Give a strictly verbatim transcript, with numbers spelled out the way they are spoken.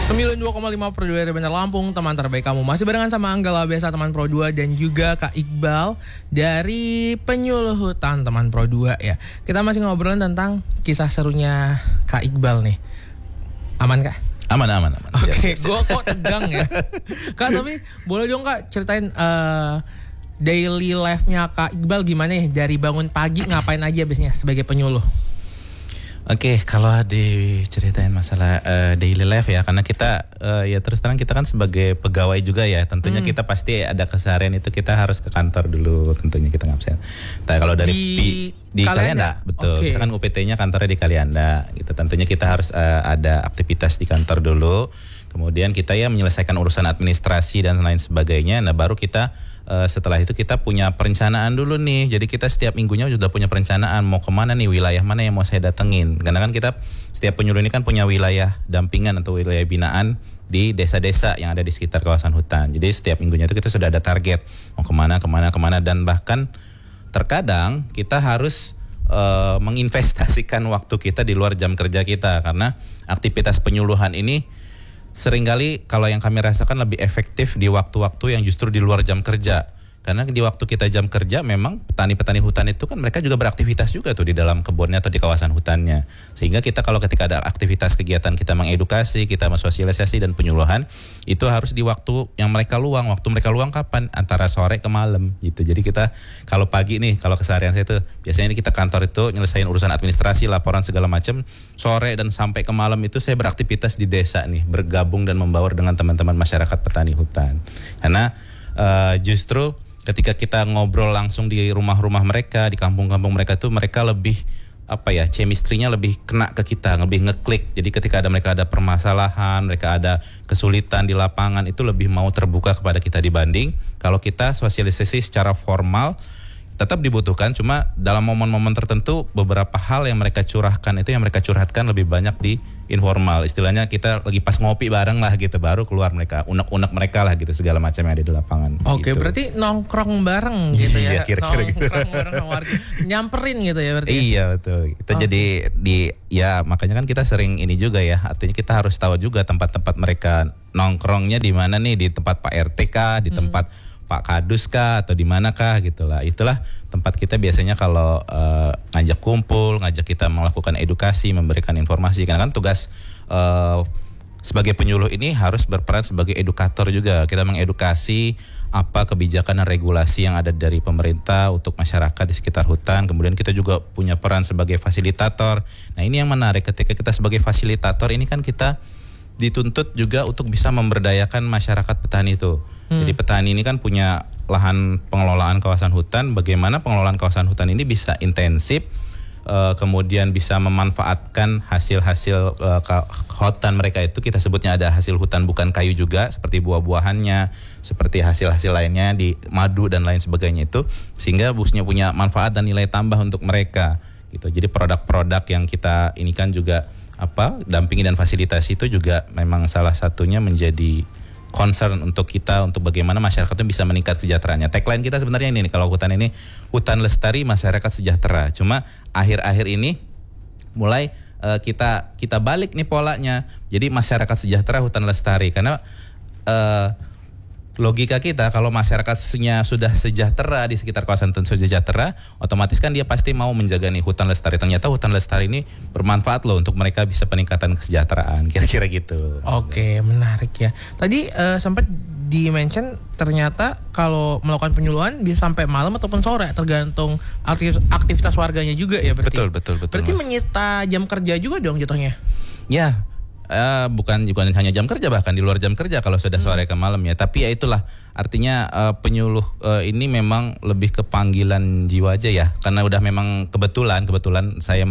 sembilan puluh dua koma lima Pro dua Benar Lampung, teman terbaik kamu. Masih barengan sama Anggala Biasa teman Pro dua dan juga Kak Iqbal dari Penyuluh Hutan teman Pro dua ya. Kita masih ngobrolin tentang kisah serunya Kak Iqbal nih. Aman Kak? Aman, aman, aman. Oke, okay, gue kok tegang ya. Kak, tapi boleh dong Kak ceritain uh, daily life-nya Kak Iqbal gimana ya? Dari bangun pagi ngapain aja biasanya sebagai penyuluh? Oke, okay, kalau diceritain masalah uh, daily life ya, karena kita uh, ya terus terang kita kan sebagai pegawai juga ya, tentunya hmm. kita pasti ada keseharian itu kita harus ke kantor dulu, tentunya kita ngabsen. Nah, kalau dari di, pi, di Kalianda, betul, okay. Kita kan U P T-nya kantornya di Kalianda, gitu. Tentunya kita harus uh, ada aktivitas di kantor dulu, kemudian kita ya menyelesaikan urusan administrasi dan lain sebagainya. Nah, baru kita uh, setelah itu kita punya perencanaan dulu nih. Jadi kita setiap minggunya sudah punya perencanaan mau kemana nih, wilayah mana yang mau saya datengin. Karena kan kita setiap penyuluh ini kan punya wilayah dampingan atau wilayah binaan di desa-desa yang ada di sekitar kawasan hutan. Jadi setiap minggunya itu kita sudah ada target mau kemana, kemana, kemana. Dan bahkan terkadang kita harus uh, menginvestasikan waktu kita di luar jam kerja kita. Karena aktivitas penyuluhan ini seringkali kalau yang kami rasakan lebih efektif di waktu-waktu yang justru di luar jam kerja. Karena di waktu kita jam kerja memang petani-petani hutan itu kan mereka juga beraktivitas juga tuh di dalam kebunnya atau di kawasan hutannya. Sehingga kita kalau ketika ada aktivitas kegiatan kita mengedukasi, kita mensosialisasi dan penyuluhan, itu harus di waktu yang mereka luang. Waktu mereka luang kapan? Antara sore ke malam gitu. Jadi kita kalau pagi nih, kalau keseharian saya itu biasanya kita kantor itu nyelesain urusan administrasi, laporan segala macam. Sore dan sampai ke malam itu saya beraktivitas di desa nih, bergabung dan membaur dengan teman-teman masyarakat petani hutan. Karena uh, justru ketika kita ngobrol langsung di rumah-rumah mereka, di kampung-kampung mereka tuh mereka lebih apa ya, chemistry-nya lebih kena ke kita, lebih ngeklik. Jadi ketika ada mereka ada permasalahan, mereka ada kesulitan di lapangan, itu lebih mau terbuka kepada kita dibanding kalau kita sosialisasi secara formal. Tetap dibutuhkan, cuma dalam momen-momen tertentu beberapa hal yang mereka curahkan itu yang mereka curhatkan lebih banyak di informal. Istilahnya kita lagi pas ngopi bareng lah gitu, baru keluar mereka, unek-unek mereka lah gitu, segala macam yang ada di lapangan. Oke, gitu. Berarti nongkrong bareng gitu ya? Iya, kira-kira nongkrong gitu. bareng sama warga, nyamperin gitu ya berarti? Iya betul. Kita oh. jadi di ya makanya kan kita sering ini juga ya, artinya kita harus tahu juga tempat-tempat mereka nongkrongnya di mana nih, di tempat Pak R T kah, di tempat hmm. Pak Kadus kah atau di manakah gitulah. Itulah tempat kita biasanya kalau uh, ngajak kumpul, ngajak kita melakukan edukasi, memberikan informasi. Karena kan tugas uh, sebagai penyuluh ini harus berperan sebagai edukator juga. Kita mengedukasi apa kebijakan dan regulasi yang ada dari pemerintah untuk masyarakat di sekitar hutan. Kemudian kita juga punya peran sebagai fasilitator. Nah, ini yang menarik, ketika kita sebagai fasilitator ini kan kita dituntut juga untuk bisa memberdayakan masyarakat petani itu. Hmm. Jadi petani ini kan punya lahan pengelolaan kawasan hutan. Bagaimana pengelolaan kawasan hutan ini bisa intensif, uh, kemudian bisa memanfaatkan hasil-hasil uh, hutan mereka itu. Kita sebutnya ada hasil hutan bukan kayu juga, seperti buah-buahannya, seperti hasil-hasil lainnya di madu dan lain sebagainya itu, sehingga busnya punya manfaat dan nilai tambah untuk mereka. Gitu. Jadi produk-produk yang kita ini kan juga apa dampingi dan fasilitasi itu juga memang salah satunya menjadi concern untuk kita, untuk bagaimana masyarakat itu bisa meningkat sejahteraannya. Tagline kita sebenarnya ini nih, kalau hutan ini hutan lestari masyarakat sejahtera. Cuma akhir-akhir ini mulai uh, kita kita balik nih polanya. Jadi masyarakat sejahtera hutan lestari, karena uh, logika kita kalau masyarakatnya sudah sejahtera di sekitar kawasan hutan sejahtera, otomatis kan dia pasti mau menjaga nih hutan lestari. Ternyata hutan lestari ini bermanfaat loh untuk mereka bisa peningkatan kesejahteraan, kira-kira gitu. Oke, menarik ya. Tadi uh, sempat di-mention ternyata kalau melakukan penyuluhan bisa sampai malam ataupun sore, tergantung aktivitas warganya juga ya berarti. Betul, betul, betul. Berarti mas. menyita jam kerja juga dong jatuhnya? Ya. Uh, bukan bukan hanya jam kerja, bahkan di luar jam kerja kalau sudah sore ke malam ya. Tapi ya itulah artinya uh, penyuluh uh, ini memang lebih ke panggilan jiwa aja ya, karena udah memang kebetulan kebetulan saya